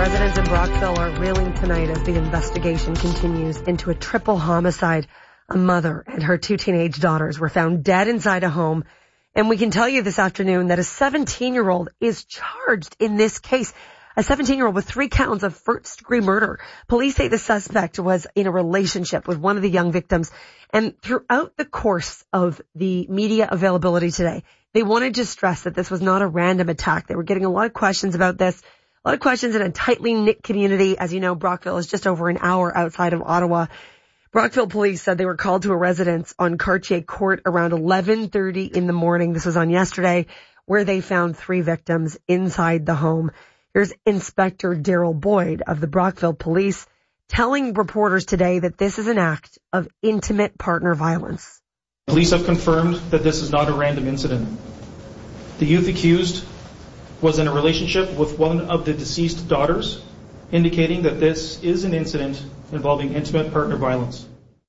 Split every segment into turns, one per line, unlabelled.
Residents in Brockville are reeling tonight as the investigation continues into a triple homicide. A mother and her two teenage daughters were found dead inside a home. And we can tell you this afternoon that a 17-year-old is charged in this case. A 17-year-old with 3 counts of first-degree murder. Police say the suspect was in a relationship with one of the young victims. And throughout the course of the media availability today, they wanted to stress that this was not a random attack. They were getting a lot of questions about this. A lot of questions in a tightly knit community. As you know, Brockville is just over an hour outside of Ottawa. Brockville police said they were called to a residence on Cartier Court around 11:30 in the morning. This was on yesterday, where they found 3 victims inside the home. Here's Inspector Daryl Boyd of the Brockville Police telling reporters today that this is an act of intimate partner violence.
Police have confirmed that this is not a random incident. The youth accused was in a relationship with one of the deceased daughters, indicating that this is an incident involving intimate partner violence.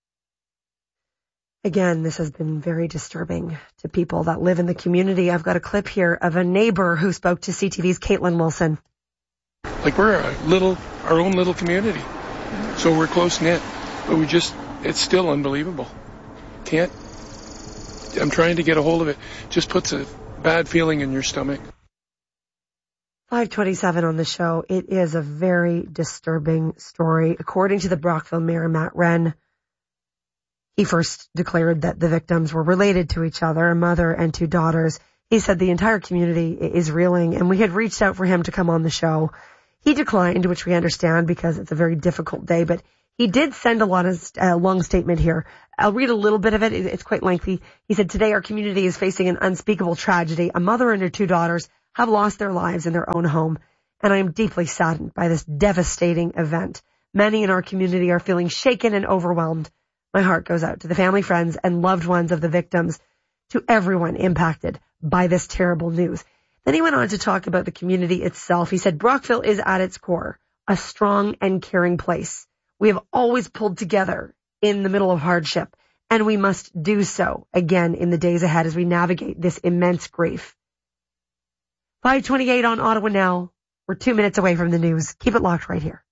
Again, this has been very disturbing to people that live in the community. I've got a clip here of a neighbor who spoke to CTV's Caitlin Wilson.
Like, we're our own little community, so we're close-knit, but it's still unbelievable. I'm trying to get a hold of it. Just puts a bad feeling in your stomach.
5:27 on the show. It is a very disturbing story. According to the Brockville Mayor, Matt Wren, he first declared that the victims were related to each other, a mother and 2 daughters. He said the entire community is reeling, and we had reached out for him to come on the show. He declined, which we understand because it's a very difficult day, but he did send a long statement here. I'll read a little bit of it. It's quite lengthy. He said, "Today our community is facing an unspeakable tragedy. A mother and her 2 daughters have lost their lives in their own home, and I am deeply saddened by this devastating event. Many in our community are feeling shaken and overwhelmed. My heart goes out to the family, friends, and loved ones of the victims, to everyone impacted by this terrible news." Then he went on to talk about the community itself. He said, "Brockville is at its core a strong and caring place. We have always pulled together in the middle of hardship, and we must do so again in the days ahead as we navigate this immense grief." 5:28 on Ottawa Now. We're 2 minutes away from the news. Keep it locked right here.